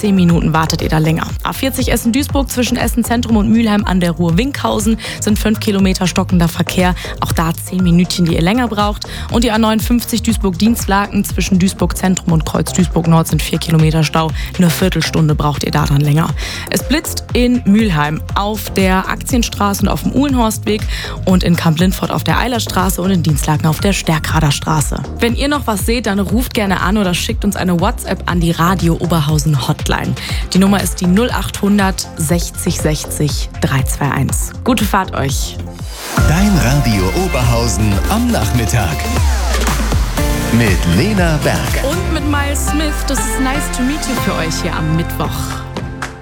10 Minuten wartet ihr da länger. A40 Essen-Duisburg zwischen Essen-Zentrum und Mülheim an der Ruhr-Winkhausen sind 5 Kilometer stockender Verkehr. Auch da 10 Minütchen, die ihr länger braucht. Und die A59 Duisburg-Dienstlaken zwischen Duisburg-Zentrum und Kreuz-Duisburg-Nord sind 4 Kilometer Stau. Eine Viertelstunde braucht ihr da dann länger. Es blitzt in Mülheim auf der Aktienstraße und auf dem Uhlenhorstweg und in Kamp-Lindfort auf der Eilerstraße und in Dienstlaken auf der Stärkrader Straße. Wenn ihr noch was seht, dann ruft gerne an oder schickt uns eine WhatsApp an die Radio Oberhausen Hotline. Die Nummer ist die 0800 60 60 321. Gute Fahrt euch. Dein Radio Oberhausen am Nachmittag. Mit Lena Berg. Und mit Miles Smith. Das ist Nice to Meet You für euch hier am Mittwoch.